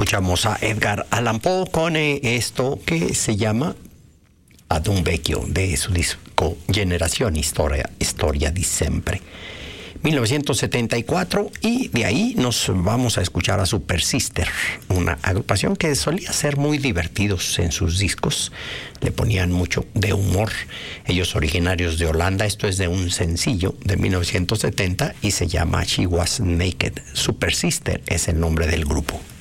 Escuchamos a Edgar Allan Poe con esto que se llama Ad un vecchio, de su disco Generación Historia di Sempre, 1974, y de ahí nos vamos a escuchar a Super Sister, una agrupación que solía ser muy divertidos en sus discos, le ponían mucho de humor, ellos originarios de Holanda. Esto es de un sencillo de 1970 y se llama She Was Naked. Super Sister es el nombre del grupo.